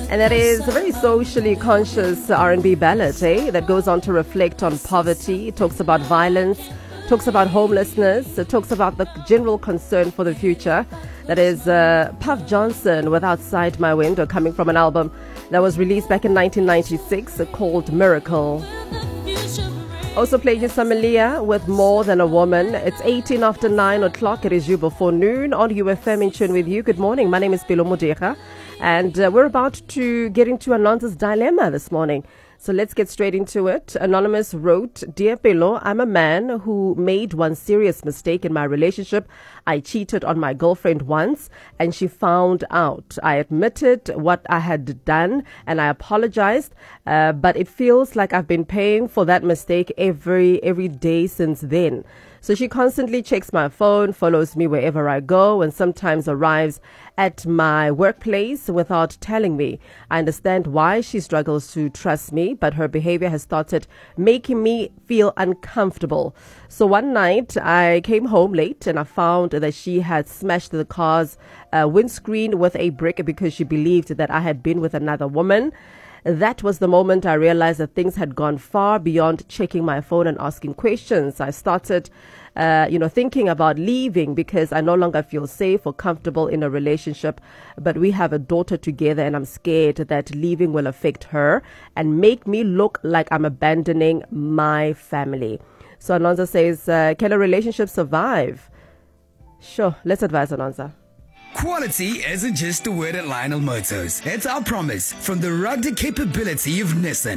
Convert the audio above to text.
And that is a very socially conscious R&B ballad, that goes on to reflect on poverty. It talks about violence, talks about homelessness, it talks about the general concern for the future. That is Puff Johnson with Outside My Window, coming from an album that was released back in 1996 called Miracle. Also playing you some Aaliyah with More Than a Woman. It's 18 after 9 o'clock. It is you before noon on UFM in tune with you. Good morning. My name is Pelo Modeja, and we're about to get into Anonza's dilemma this morning. So let's get straight into it. Anonymous wrote, Dear Pelo, I'm a man who made one serious mistake in my relationship. I cheated on my girlfriend once and she found out. I admitted what I had done and I apologized, but it feels like I've been paying for that mistake every day since then. So she constantly checks my phone, follows me wherever I go, and sometimes arrives at my workplace without telling me. I understand why she struggles to trust me, but her behavior has started making me feel uncomfortable. So one night I came home late and I found that she had smashed the car's windscreen with a brick because she believed that I had been with another woman. That was the moment I realized that things had gone far beyond checking my phone and asking questions. I started, thinking about leaving because I no longer feel safe or comfortable in a relationship. But we have a daughter together and I'm scared that leaving will affect her and make me look like I'm abandoning my family. So Anonza says, can a relationship survive? Sure, let's advise Anonza. Quality isn't just a word at Lionel Motors. It's our promise from the rugged capability of Nissan.